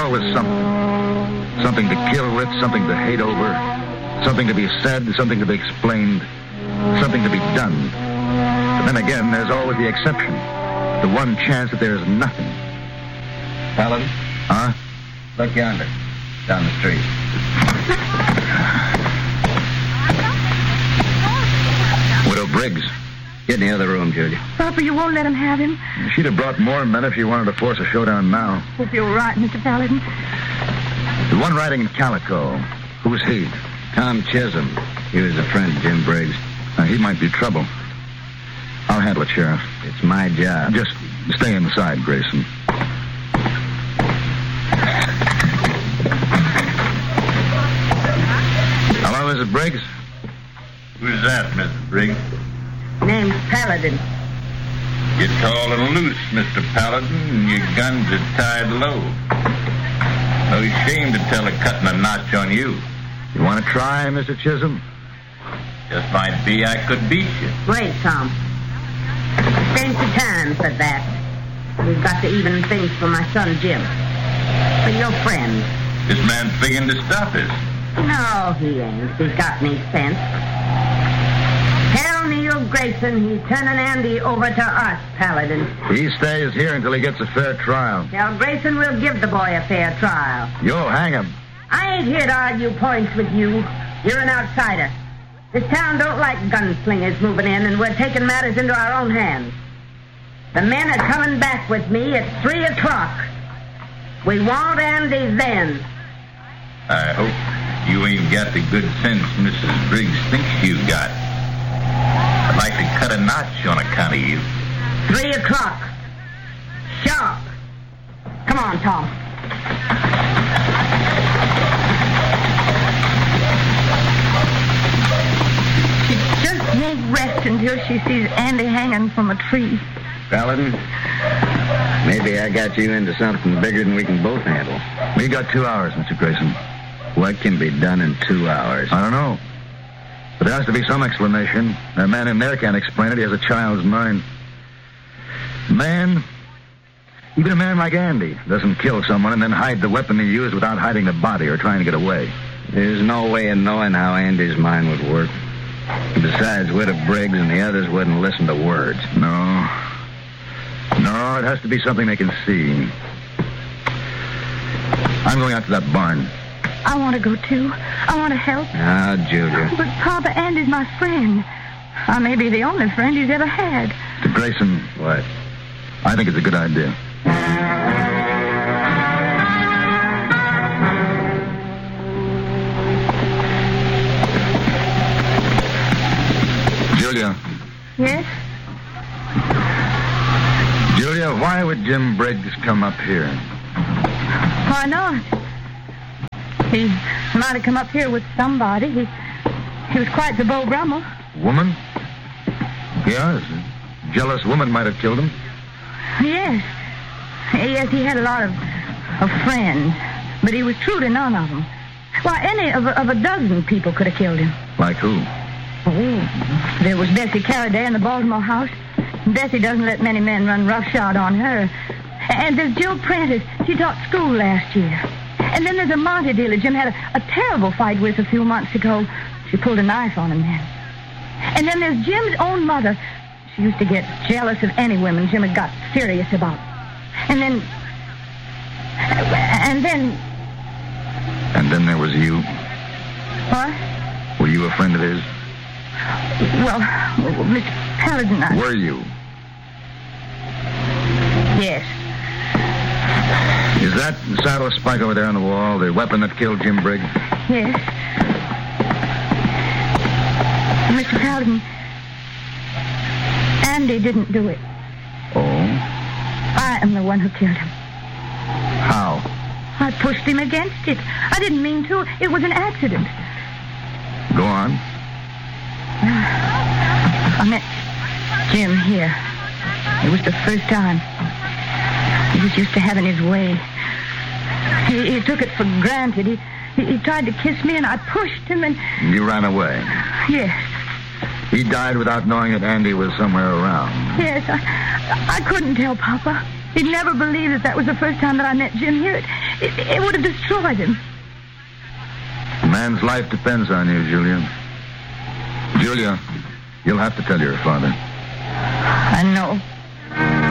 always something. Something to kill with, something to hate over, something to be said, something to be explained, something to be done. But then again, there's always the exception. The one chance that there's nothing. Paladin? Huh? Look yonder, down the street. Widow Briggs. Get in the other room, Julia. Papa, you won't let him have him? She'd have brought more men if she wanted to force a showdown now. Hope you're right, Mr. Paladin. The one riding in calico. Who was he? Tom Chisholm. He was a friend of Jim Briggs. He might be trouble. I'll handle it, Sheriff. It's my job. Just stay inside, Grayson. Hello, Mrs. Briggs? Who's that, Mrs. Briggs? Name's Paladin. You're tall and loose, Mr. Paladin, and your guns are tied low. No shame to tell of cutting a notch on you. You want to try, Mr. Chisholm? Just might be I could beat you. Wait, Tom. Stands the time for that. We've got to even things for my son, Jim. For your friend. This man's figuring to stop us. No, he ain't. He's got any sense. Tell Neil Grayson he's turning Andy over to us, Paladin. He stays here until he gets a fair trial. Tell Grayson we'll give the boy a fair trial. You'll hang him. I ain't here to argue points with you. You're an outsider. This town don't like gunslingers moving in, and we're taking matters into our own hands. The men are coming back with me at 3 o'clock. We want Andy then. I hope you ain't got the good sense Mrs. Briggs thinks you got. I'd like to cut a notch on account of you. 3 o'clock. Sharp. Come on, Tom. She just won't rest until she sees Andy hanging from a tree. Paladin, maybe I got you into something bigger than we can both handle. We got 2 hours, Mr. Grayson. What can be done in 2 hours? I don't know. But there has to be some explanation. That man in there can't explain it. He has a child's mind. Even a man like Andy doesn't kill someone and then hide the weapon he used without hiding the body or trying to get away. There's no way of knowing how Andy's mind would work. Besides, Widow Briggs and the others wouldn't listen to words. No, it has to be something they can see. I'm going out to that barn. I want to go, too. I want to help. Ah, Julia. But, Papa, Andy's my friend. I may be the only friend he's ever had. To Grayson. What? I think it's a good idea. Julia. Yes? Julia, why would Jim Briggs come up here? Why not? He might have come up here with somebody. He was quite the Beau Brummel. Woman? Yes. A jealous woman might have killed him. Yes. Yes, he had a lot of friends, but he was true to none of them. Why, any of a dozen people could have killed him. Like who? Oh, there was Bessie Carradine in the Baltimore house. Bessie doesn't let many men run roughshod on her. And there's Jill Prentice. She taught school last year. And then there's a Monte dealer Jim had a terrible fight with a few months ago. She pulled a knife on him then. And then there's Jim's own mother. She used to get jealous of any women Jim had got serious about. And then there was you. What? Were you a friend of his? Well, Mr. Paladin, Were you? Yes. Is that saddle spike over there on the wall the weapon that killed Jim Briggs? Yes. Mr. Paladin, Andy didn't do it. Oh? I am the one who killed him. How? I pushed him against it. I didn't mean to. It was an accident. Go on. I met Jim here. It was the first time. He was used to having his way. He took it for granted. He tried to kiss me, and I pushed him, and... You ran away? Yes. He died without knowing that Andy was somewhere around? Yes, I couldn't tell, Papa. He'd never believe that was the first time that I met Jim here. It would have destroyed him. A man's life depends on you, Julia. Julia, you'll have to tell your father. I know.